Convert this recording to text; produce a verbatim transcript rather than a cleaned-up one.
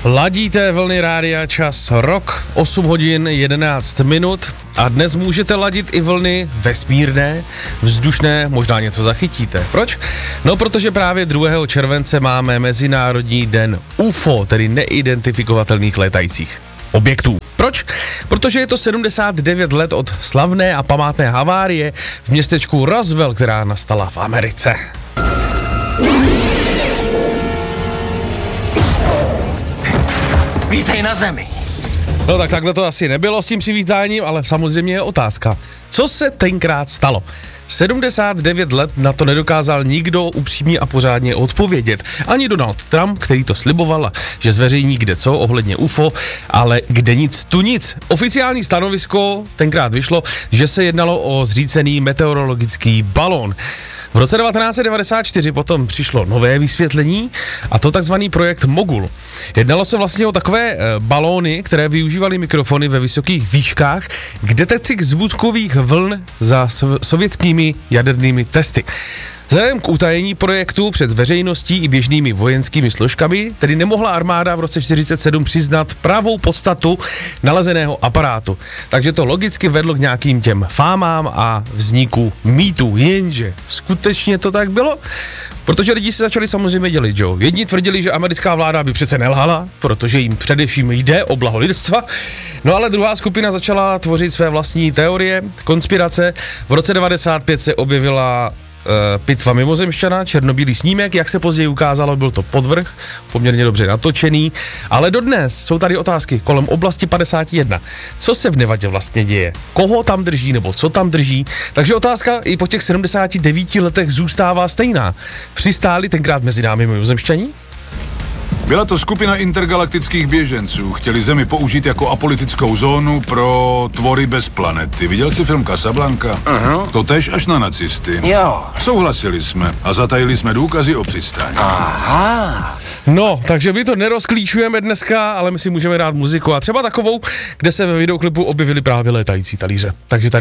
Ladíte vlny rádia Čas rok, osm hodin jedenáct minut a dnes můžete ladit i vlny vesmírné, vzdušné, možná něco zachytíte. Proč? No, protože právě druhého července máme Mezinárodní den U F O, tedy neidentifikovatelných létajících objektů. Proč? Protože je to sedmdesát devět let od slavné a památné havárie v městečku Roswell, která nastala v Americe. Vítej na zemi. No tak takhle to asi nebylo s tím přivítáním, ale samozřejmě je otázka. Co se tenkrát stalo? sedmdesát devět let na to nedokázal nikdo upřímně a pořádně odpovědět. Ani Donald Trump, který to sliboval, že zveřejní kde co ohledně U F O, ale kde nic, tu nic. Oficiální stanovisko tenkrát vyšlo, že se jednalo o zřícený meteorologický balón. V roce devatenáct set devadesát čtyři potom přišlo nové vysvětlení a to takzvaný projekt Mogul. Jednalo se vlastně o takové e, balóny, které využívaly mikrofony ve vysokých výškách k detekci zvukových vln za sov- sovětskými jadernými testy. Vzhledem k utajení projektu před veřejností i běžnými vojenskými složkami, tedy nemohla armáda v roce čtyřicet sedm přiznat pravou podstatu nalezeného aparátu. Takže to logicky vedlo k nějakým těm fámám a vzniku mýtů. Jenže skutečně to tak bylo? Protože lidi si začali samozřejmě dělit, jo. Jedni tvrdili, že americká vláda by přece nelhala, protože jim především jde o blaho lidstva. No ale druhá skupina začala tvořit své vlastní teorie, konspirace. V roce devadesát pět se objevila pitva mimozemšťana, černobílý snímek, jak se později ukázalo, byl to podvrh, poměrně dobře natočený, ale dodnes jsou tady otázky kolem oblasti padesát jedna. Co se v Nevadě vlastně děje? Koho tam drží nebo co tam drží? Takže otázka i po těch sedmdesáti devíti letech zůstává stejná. Přistáli tenkrát mezi námi mimozemšťaní? Byla to skupina intergalaktických běženců. Chtěli Zemi použít jako apolitickou zónu pro tvory bez planety. Viděl jsi film Casablanca? Uh-huh. To tež až na nacisty. Jo. Souhlasili jsme a zatajili jsme důkazy o přistání. Aha. No, takže my to nerozklíčujeme dneska, ale my si můžeme dát muziku a třeba takovou, kde se ve videoklipu objevili právě létající talíře. Takže tady